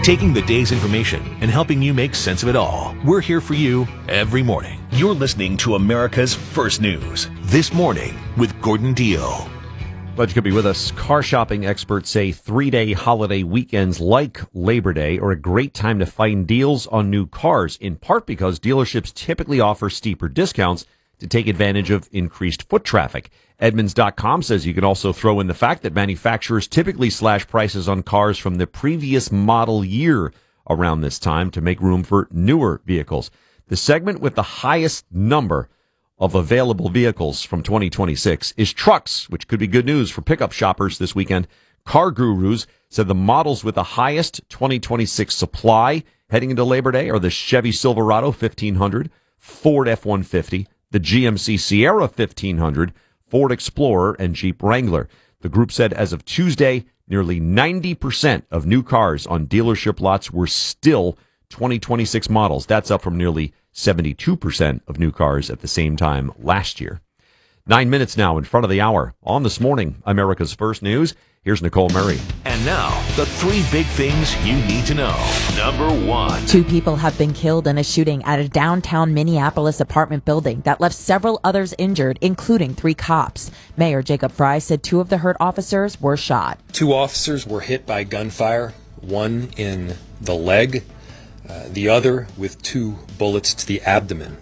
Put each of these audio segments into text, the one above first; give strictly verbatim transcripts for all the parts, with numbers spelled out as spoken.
taking the day's information and helping you make sense of it all. We're here for you every morning. You're listening to America's First News. This Morning with Gordon Deal. Glad you could be with us. Car shopping experts say three-day holiday weekends like Labor Day are a great time to find deals on new cars, in part because dealerships typically offer steeper discounts to take advantage of increased foot traffic. Edmunds dot com says you can also throw in the fact that manufacturers typically slash prices on cars from the previous model year around this time to make room for newer vehicles. The segment with the highest number of available vehicles from twenty twenty-six is trucks, which could be good news for pickup shoppers this weekend. Car Gurus said the models with the highest twenty twenty-six supply heading into Labor Day are the Chevy Silverado fifteen hundred, Ford F one fifty, the G M C Sierra fifteen hundred, Ford Explorer, and Jeep Wrangler. The group said as of Tuesday, nearly ninety percent of new cars on dealership lots were still twenty twenty-six models. That's up from nearly seventy-two percent of new cars at the same time last year. Nine minutes now in front of the hour. On This Morning, America's First News. Here's Nicole Murray. And now, the three big things you need to know. Number one. Two people have been killed in a shooting at a downtown Minneapolis apartment building that left several others injured, including three cops. Mayor Jacob Frey said two of the hurt officers were shot. Two officers were hit by gunfire, one in the leg, uh, the other with two bullets to the abdomen.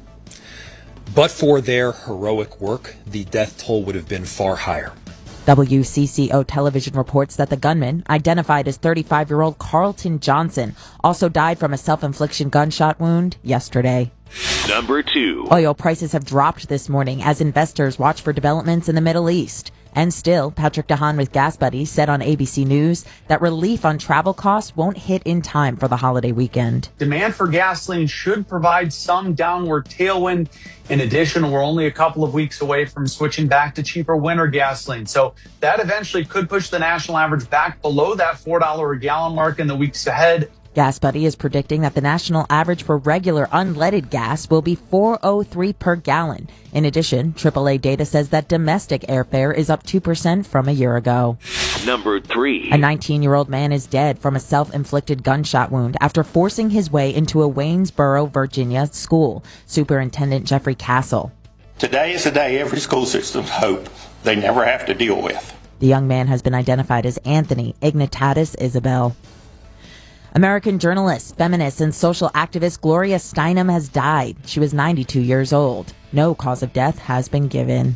But for their heroic work, the death toll would have been far higher. W C C O television reports that the gunman, identified as thirty-five-year-old Carlton Johnson, also died from a self-infliction gunshot wound yesterday. Number two. Oil prices have dropped this morning as investors watch for developments in the Middle East. And still, Patrick DeHaan with Gas Buddy said on A B C News that relief on travel costs won't hit in time for the holiday weekend. Demand for gasoline should provide some downward tailwind. In addition, we're only a couple of weeks away from switching back to cheaper winter gasoline. So that eventually could push the national average back below that four dollars a gallon mark in the weeks ahead. Gas Buddy is predicting that the national average for regular unleaded gas will be four oh three per gallon. In addition, triple A data says that domestic airfare is up two percent from a year ago. Number three. A nineteen-year-old man is dead from a self-inflicted gunshot wound after forcing his way into a Waynesboro, Virginia school. Superintendent Jeffrey Castle. Today is the day every school systems hope they never have to deal with. The young man has been identified as Anthony Ignatatus Isabel. American journalist, feminist, and social activist Gloria Steinem has died. She was ninety-two years old. No cause of death has been given.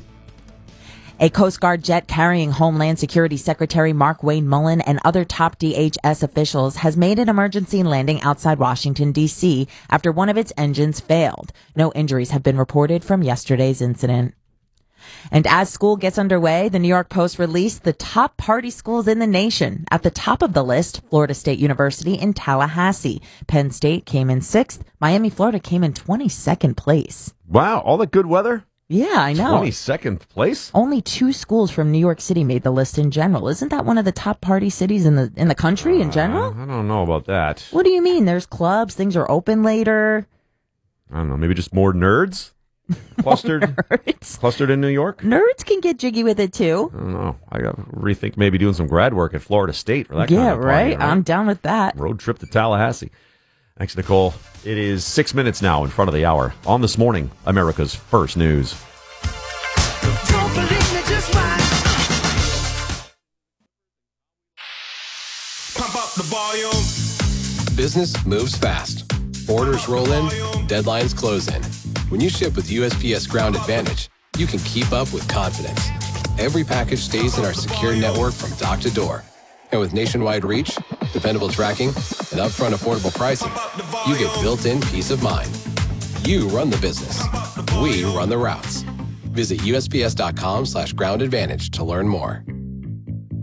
A Coast Guard jet carrying Homeland Security Secretary Mark Wayne Mullen and other top D H S officials has made an emergency landing outside Washington, D C after one of its engines failed. No injuries have been reported from yesterday's incident. And as school gets underway, the New York Post released the top party schools in the nation. At the top of the list, Florida State University in Tallahassee. Penn State came in sixth. Miami, Florida came in twenty-second place. Wow, all that good weather? Yeah, I know. twenty-second place? Only two schools from New York City made the list in general. Isn't that one of the top party cities in the in the country in general? Uh, I don't know about that. What do you mean? There's clubs, things are open later. I don't know, maybe just more nerds? Clustered, nerds. clustered in New York? Nerds can get jiggy with it too. I don't know. I got to rethink maybe doing some grad work at Florida State for that yeah, kind of right? party, right? I'm down with that. Road trip to Tallahassee. Thanks, Nicole. It is six minutes now in front of the hour. On This Morning, America's First News. Don't believe me, just watch. Pump up the volume. Business moves fast. Orders roll in, deadlines close in. When you ship with U S P S Ground Advantage, you can keep up with confidence. Every package stays in our secure network from dock to door. And with nationwide reach, dependable tracking, and upfront affordable pricing, you get built-in peace of mind. You run the business. We run the routes. Visit U S P S dot com slash ground advantage to learn more.